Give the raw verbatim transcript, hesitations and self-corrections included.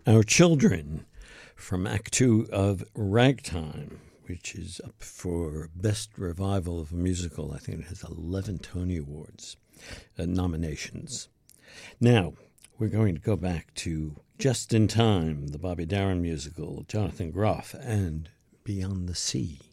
Our Children from Act Two of Ragtime, which is up for Best Revival of a Musical. I think it has eleven Tony Awards uh, nominations. Now, we're going to go back to Just in Time, the Bobby Darin musical, Jonathan Groff, and Beyond the Sea.